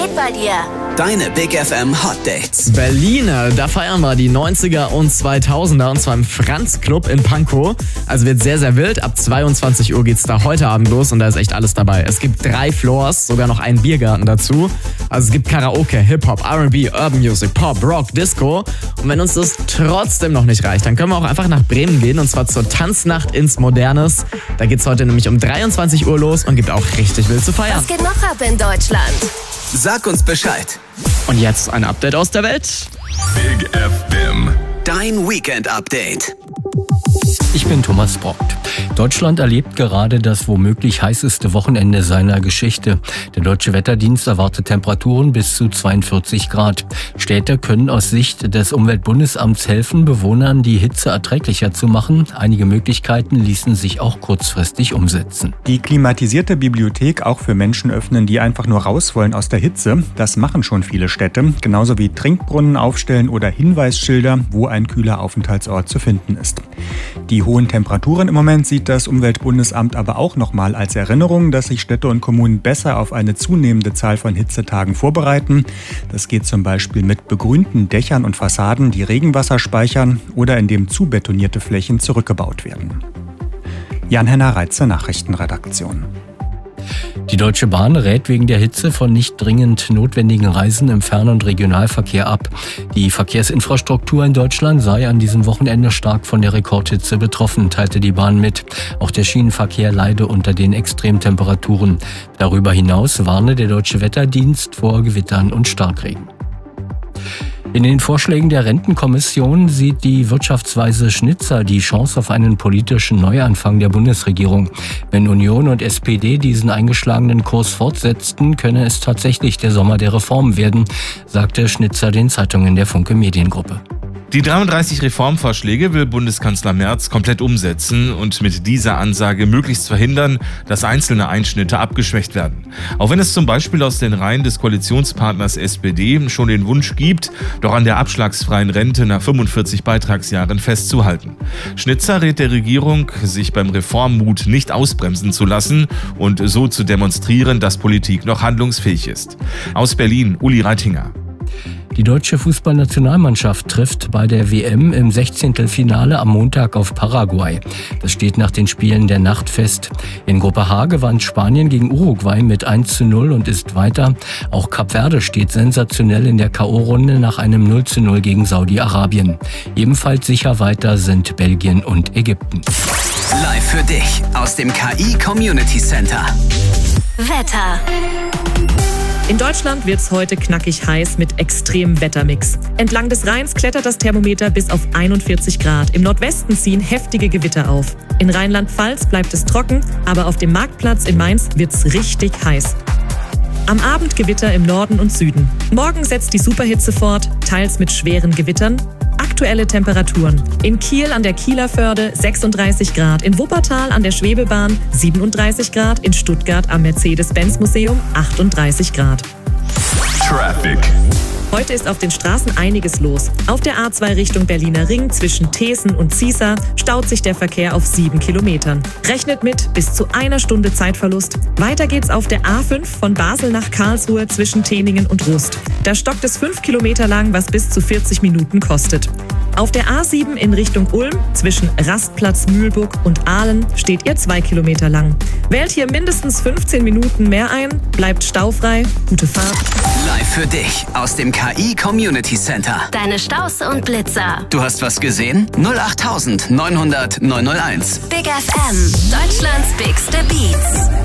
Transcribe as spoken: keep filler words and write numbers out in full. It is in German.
geht bei dir? Deine Big F M Hot Dates. Berlin, da feiern wir die neunziger und zweitausender und zwar im Franz Club in Pankow. Also wird sehr, sehr wild. Ab zweiundzwanzig Uhr geht's da heute Abend los und da ist echt alles dabei. Es gibt drei Floors, sogar noch einen Biergarten dazu. Also es gibt Karaoke, Hip-Hop, R and B, Urban Music, Pop, Rock, Disco. Und wenn uns das trotzdem noch nicht reicht, dann können wir auch einfach nach Bremen gehen und zwar zur Tanznacht ins Modernes. Da geht's heute nämlich um dreiundzwanzig Uhr los und gibt auch richtig wild zu feiern. Was geht noch ab in Deutschland? Sag uns Bescheid. Und jetzt ein Update aus der Welt. Big F M. Dein Weekend-Update. Ich bin Thomas Brockt. Deutschland erlebt gerade das womöglich heißeste Wochenende seiner Geschichte. Der Deutsche Wetterdienst erwartet Temperaturen bis zu zweiundvierzig Grad. Städte können aus Sicht des Umweltbundesamts helfen, Bewohnern die Hitze erträglicher zu machen. Einige Möglichkeiten ließen sich auch kurzfristig umsetzen. Die klimatisierte Bibliothek auch für Menschen öffnen, die einfach nur raus wollen aus der Hitze. Das machen schon viele Städte. Genauso wie Trinkbrunnen aufstellen oder Hinweisschilder, wo ein kühler Aufenthaltsort zu finden ist. Die hohen Temperaturen im Moment sieht das Umweltbundesamt aber auch nochmal als Erinnerung, dass sich Städte und Kommunen besser auf eine zunehmende Zahl von Hitzetagen vorbereiten. Das geht zum Beispiel mit begrünten Dächern und Fassaden, die Regenwasser speichern oder indem zubetonierte Flächen zurückgebaut werden. Jan-Henner Reitze, Nachrichtenredaktion. Die Deutsche Bahn rät wegen der Hitze von nicht dringend notwendigen Reisen im Fern- und Regionalverkehr ab. Die Verkehrsinfrastruktur in Deutschland sei an diesem Wochenende stark von der Rekordhitze betroffen, teilte die Bahn mit. Auch der Schienenverkehr leide unter den Extremtemperaturen. Darüber hinaus warne der Deutsche Wetterdienst vor Gewittern und Starkregen. In den Vorschlägen der Rentenkommission sieht die Wirtschaftsweise Schnitzer die Chance auf einen politischen Neuanfang der Bundesregierung. Wenn Union und S P D diesen eingeschlagenen Kurs fortsetzten, könne es tatsächlich der Sommer der Reformen werden, sagte Schnitzer den Zeitungen der Funke Mediengruppe. Die dreiunddreißig Reformvorschläge will Bundeskanzler Merz komplett umsetzen und mit dieser Ansage möglichst verhindern, dass einzelne Einschnitte abgeschwächt werden. Auch wenn es zum Beispiel aus den Reihen des Koalitionspartners S P D schon den Wunsch gibt, doch an der abschlagsfreien Rente nach fünfundvierzig Beitragsjahren festzuhalten. Schnitzer rät der Regierung, sich beim Reformmut nicht ausbremsen zu lassen und so zu demonstrieren, dass Politik noch handlungsfähig ist. Aus Berlin, Uli Reitinger. Die deutsche Fußballnationalmannschaft trifft bei der W M im Sechzehntelfinale am Montag auf Paraguay. Das steht nach den Spielen der Nacht fest. In Gruppe H gewann Spanien gegen Uruguay mit eins zu null und ist weiter. Auch Kap Verde steht sensationell in der K O-Runde nach einem null zu null gegen Saudi-Arabien. Ebenfalls sicher weiter sind Belgien und Ägypten. Live für dich aus dem K I Community Center. Wetter. In Deutschland wird's heute knackig heiß mit extremem Wettermix. Entlang des Rheins klettert das Thermometer bis auf einundvierzig Grad. Im Nordwesten ziehen heftige Gewitter auf. In Rheinland-Pfalz bleibt es trocken, aber auf dem Marktplatz in Mainz wird's richtig heiß. Am Abend Gewitter im Norden und Süden. Morgen setzt die Superhitze fort, teils mit schweren Gewittern. Aktuelle Temperaturen. In Kiel an der Kieler Förde sechsunddreißig Grad, in Wuppertal an der Schwebebahn siebenunddreißig Grad, in Stuttgart am Mercedes-Benz-Museum achtunddreißig Grad. Traffic. Heute ist auf den Straßen einiges los. Auf der A zwei Richtung Berliner Ring zwischen Thesen und Ziesar staut sich der Verkehr auf sieben Kilometern. Rechnet mit bis zu einer Stunde Zeitverlust. Weiter geht's auf der A fünf von Basel nach Karlsruhe zwischen Teningen und Rust. Da stockt es fünf Kilometer lang, was bis zu vierzig Minuten kostet. Auf der A sieben in Richtung Ulm zwischen Rastplatz Mühlburg und Aalen steht ihr zwei Kilometer lang. Wählt hier mindestens fünfzehn Minuten mehr ein, bleibt staufrei, gute Fahrt. Live für dich aus dem K I Community Center. Deine Staus und Blitzer. Du hast was gesehen? null acht neunhundert neunhundert neunhunderteins. Big F M. Deutschlands bigste Beats.